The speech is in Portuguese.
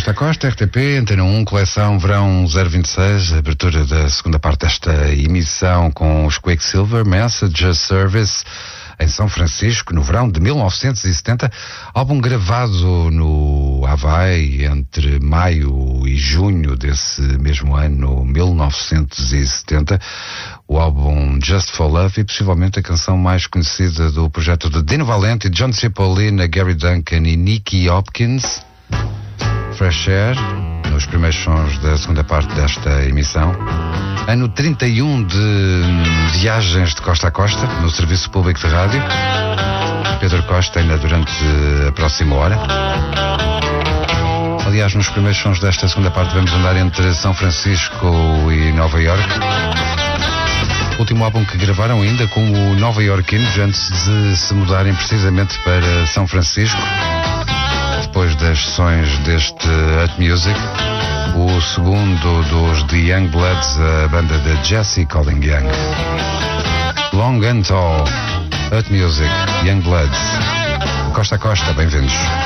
Costa a Costa, RTP, Antena 1, coleção Verão 026, abertura da segunda parte desta emissão com os Quicksilver, Message Service, em São Francisco, no verão de 1970, álbum gravado no Havaí entre maio e junho desse mesmo ano, 1970, o álbum Just for Love e possivelmente a canção mais conhecida do projeto de Dino Valente, John Cipollina, Gary Duncan e Nicky Hopkins, Fresh Air, nos primeiros sons da segunda parte desta emissão. Ano 31 de viagens de costa a costa, no Serviço Público de Rádio. Pedro Costa ainda durante a próxima hora. Aliás, nos primeiros sons desta segunda parte vamos andar entre São Francisco e Nova Iorque. Último álbum que gravaram ainda com o Nova Iorquinos antes de se mudarem precisamente para São Francisco. Depois das sessões deste Hut Music, o segundo dos The Young Bloods, a banda de Jesse Colin Young. Long and Tall, Hut Music, Young Bloods. Costa a Costa, bem-vindos.